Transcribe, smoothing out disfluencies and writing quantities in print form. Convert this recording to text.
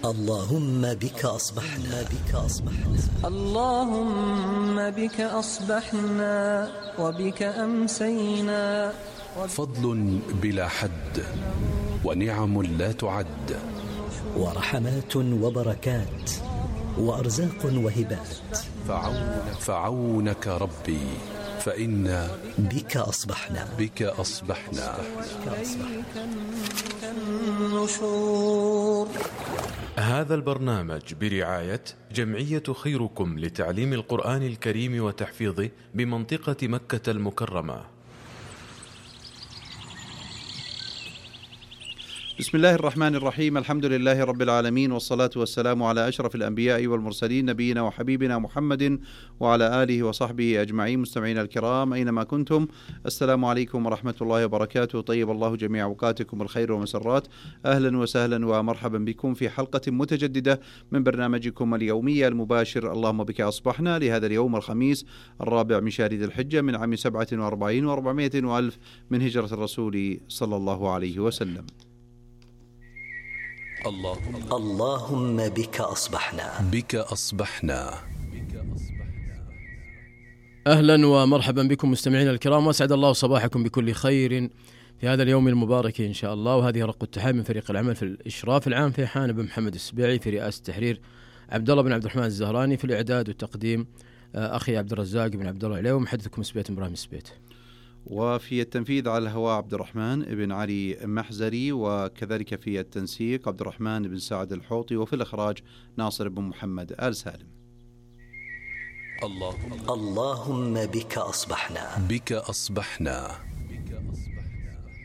اللهم بك أصبحنا اللهم بك أصبحنا وبك أمسينا. فضل بلا حد ونعم لا تعد، ورحمات وبركات وأرزاق وهبات. فعونك ربي فإنا بك أصبحنا. النشور. هذا البرنامج برعاية جمعية خيركم لتعليم القرآن الكريم وتحفيظه بمنطقة مكة المكرمة. بسم الله الرحمن الرحيم. الحمد لله رب العالمين، والصلاة والسلام على أشرف الأنبياء والمرسلين، نبينا وحبيبنا محمد وعلى آله وصحبه أجمعين. مستمعين الكرام أينما كنتم، السلام عليكم ورحمة الله وبركاته. طيب الله جميع أوقاتكم الخير والمسرات. أهلا وسهلا ومرحبا بكم في حلقة متجددة من برنامجكم اليومي المباشر اللهم بك أصبحنا، لهذا اليوم الخميس 4 من شهر ذي الحجة من عام 47 و400 وألف من هجرة الرسول صلى الله عليه وسلم. اللهم بك أصبحنا. أهلا ومرحبا بكم مستمعين الكرام، وأسعد الله صباحكم بكل خير في هذا اليوم المبارك إن شاء الله. وهذه رق التحية من فريق العمل في الإشراف العام في حان بن محمد السبيعي، في رئاسة التحرير عبد الله بن عبد الرحمن الزهراني، في الإعداد والتقديم أخي عبد الرزاق بن عبد الله عليه، ومحدثكم سبيت إبراهيم سبيت. وفي التنفيذ على الهواء عبد الرحمن بن علي محزري، وكذلك في التنسيق عبد الرحمن بن سعد الحوطي، وفي الإخراج ناصر بن محمد آل سالم. اللهم بك أصبحنا.